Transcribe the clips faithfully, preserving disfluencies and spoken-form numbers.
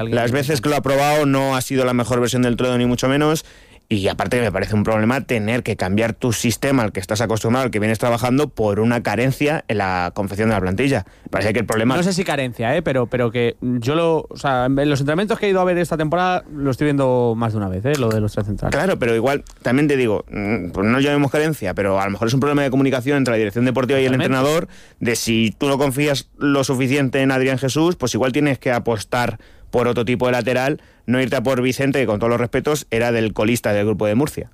Las veces que lo ha probado no ha sido la mejor versión del Toledo, ni mucho menos. Y aparte que me parece un problema tener que cambiar tu sistema al que estás acostumbrado, al que vienes trabajando, por una carencia en la confección de la plantilla. Parece que el problema... No sé si carencia, ¿eh? pero, pero que yo lo... O sea, en los entrenamientos que he ido a ver esta temporada lo estoy viendo más de una vez, ¿eh? Lo de los tres centrales. Claro, pero igual, también te digo, pues no llamemos carencia, pero a lo mejor es un problema de comunicación entre la dirección deportiva y el entrenador, de si tú no confías lo suficiente en Adrián Jesús, pues igual tienes que apostar por otro tipo de lateral, no irte a por Vicente, que con todos los respetos era del colista del grupo de Murcia.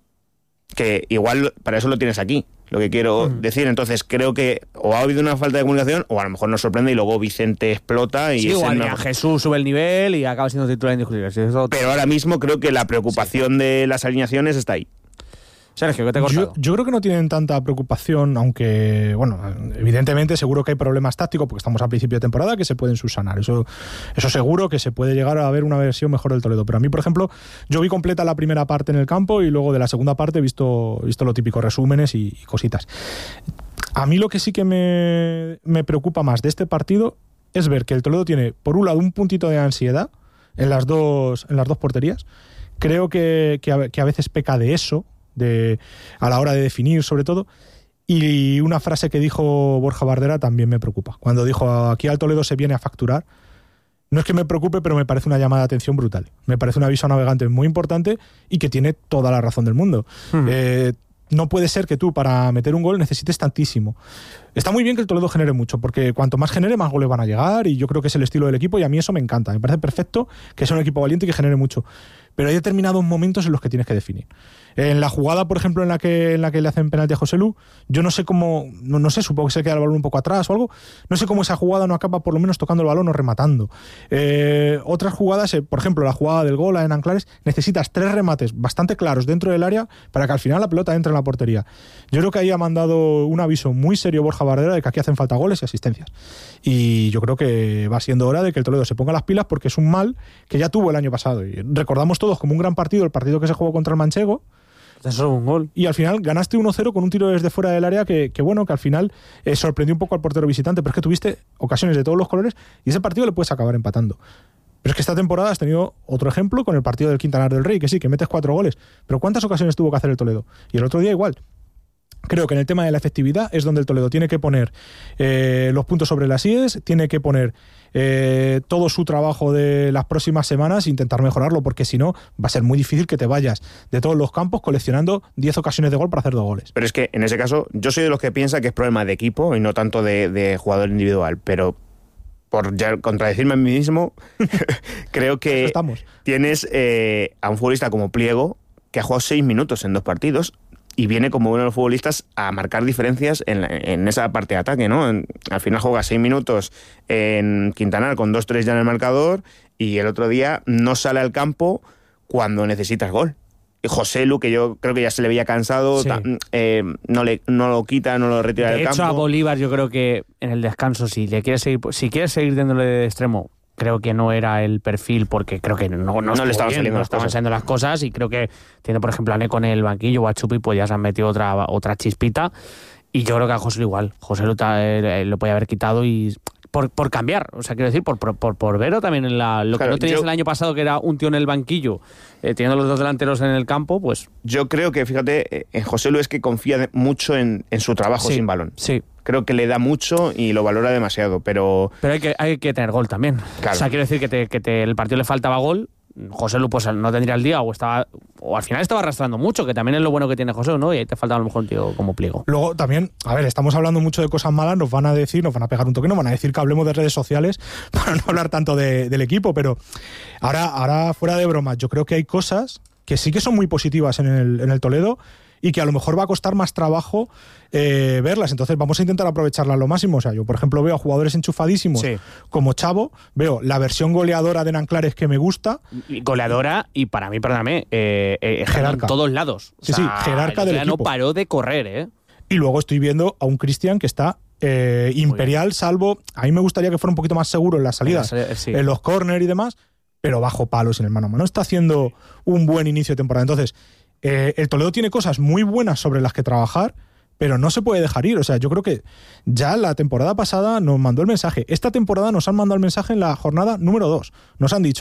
Que igual para eso lo tienes aquí, lo que quiero mm. decir. Entonces creo que o ha habido una falta de comunicación, o a lo mejor nos sorprende y luego Vicente explota. Y sí, o Adrián Jesús sube el nivel y acaba siendo titular indiscutible. Pero ahora mismo creo que la preocupación sí. de las alineaciones está ahí. Sergio, ¿qué te he cortado? Yo, yo creo que no tienen tanta preocupación, aunque, bueno, evidentemente seguro que hay problemas tácticos, porque estamos a principio de temporada, que se pueden subsanar. Eso, eso seguro que se puede llegar a ver una versión mejor del Toledo. Pero a mí, por ejemplo, yo vi completa la primera parte en el campo y luego de la segunda parte he visto, visto lo típico, resúmenes y, y cositas. A mí lo que sí que me, me preocupa más de este partido es ver que el Toledo tiene, por un lado, un puntito de ansiedad en las dos, en las dos porterías. Creo que, que, a, que a veces peca de eso, de a la hora de definir sobre todo, y una frase que dijo Borja Bardera también me preocupa, cuando dijo aquí al Toledo se viene a facturar. No es que me preocupe, pero me parece una llamada de atención brutal, me parece un aviso a navegantes muy importante y que tiene toda la razón del mundo. hmm. eh, no puede ser que tú para meter un gol necesites tantísimo. Está muy bien que el Toledo genere mucho, porque cuanto más genere, más goles van a llegar, y yo creo que es el estilo del equipo, y a mí eso me encanta. Me parece perfecto que sea un equipo valiente y que genere mucho. Pero hay determinados momentos en los que tienes que definir. En la jugada, por ejemplo, en la que, en la que le hacen penalti a Joselu, yo no sé cómo, no, no sé, supongo que se queda el balón un poco atrás o algo, no sé cómo esa jugada no acaba por lo menos tocando el balón o rematando. Eh, otras jugadas, eh, por ejemplo, la jugada del gol en Anclares, necesitas tres remates bastante claros dentro del área para que al final la pelota entre en la portería. Yo creo que ahí ha mandado un aviso muy serio Borja Bardera de que aquí hacen falta goles y asistencias. Y yo creo que va siendo hora de que el Toledo se ponga las pilas, porque es un mal que ya tuvo el año pasado. Y recordamos todos como un gran partido el partido que se jugó contra el Manchego. Eso es un gol. Y al final ganaste uno cero con un tiro desde fuera del área que, que bueno, que al final eh, sorprendió un poco al portero visitante, pero es que tuviste ocasiones de todos los colores y ese partido le puedes acabar empatando. Pero es que esta temporada has tenido otro ejemplo con el partido del Quintanar del Rey, que sí, que metes cuatro goles, pero ¿cuántas ocasiones tuvo que hacer el Toledo? Y el otro día igual. Creo que en el tema de la efectividad es donde el Toledo tiene que poner eh, los puntos sobre las íes, tiene que poner eh, todo su trabajo de las próximas semanas e intentar mejorarlo, porque si no va a ser muy difícil que te vayas de todos los campos coleccionando diez ocasiones de gol para hacer dos goles. Pero es que en ese caso yo soy de los que piensa que es problema de equipo y no tanto de, de jugador individual, pero por ya contradecirme a mí mismo creo que Estamos. tienes eh, a un futbolista como Pliego que ha jugado seis minutos en dos partidos y viene como uno de los futbolistas a marcar diferencias en, en esa parte de ataque, ¿no? En, al final juega seis minutos en Quintanar con dos tres ya en el marcador, y el otro día no sale al campo cuando necesitas gol. Y Joselu, que yo creo que ya se le veía cansado, sí. ta, eh, no, le, no lo quita, no lo retira de del hecho, campo. A Bolívar yo creo que en el descanso, si le quieres seguir, si quieres seguir dándole de extremo, creo que no era el perfil, porque creo que no, no, no le estaban bien, saliendo, no las, estaban cosas. saliendo las cosas, y creo que tiene, por ejemplo, a Neko en el banquillo o a Chupi, pues ya se han metido otra, otra chispita, y yo creo que a José igual, José lo, eh, lo podía haber quitado y por, por cambiar, o sea, quiero decir, por, por, por, por Vero también en la, lo claro, que no tenías yo, el año pasado, que era un tío en el banquillo, eh, teniendo los dos delanteros en el campo, pues... Yo creo que, fíjate, en José Lu es que confía mucho en, en su trabajo sí, sin balón. Sí. Creo que le da mucho y lo valora demasiado, pero... Pero hay que, hay que tener gol también. Claro. O sea, quiero decir que, te, que te, el partido le faltaba gol, José Lu pues no tendría el día, o estaba o al final estaba arrastrando mucho, que también es lo bueno que tiene José Lu, ¿no? Y ahí te falta a lo mejor un tío como Pliego. Luego también, a ver, estamos hablando mucho de cosas malas, nos van a decir, nos van a pegar un toque, nos van a decir que hablemos de redes sociales para no hablar tanto de, del equipo, pero ahora, ahora fuera de bromas, yo creo que hay cosas que sí que son muy positivas en el, en el Toledo, y que a lo mejor va a costar más trabajo eh, verlas. Entonces vamos a intentar aprovecharlas lo máximo. O sea, yo por ejemplo veo a jugadores enchufadísimos sí. como Chavo, veo la versión goleadora de Nanclares que me gusta. Goleadora y para mí, perdóname, eh, eh, jerarca en todos lados. O sí, sea, sí, jerarca del equipo. No paró de correr, ¿eh? Y luego estoy viendo a un Cristian que está eh, imperial, salvo... A mí me gustaría que fuera un poquito más seguro en las salidas, en, sí. en los córner y demás, pero bajo palos en el mano a mano. Está haciendo un buen inicio de temporada. Entonces... Eh, el Toledo tiene cosas muy buenas sobre las que trabajar, pero no se puede dejar ir. O sea, yo creo que ya la temporada pasada nos mandó el mensaje. Esta temporada nos han mandado el mensaje en la jornada número dos. Nos han dicho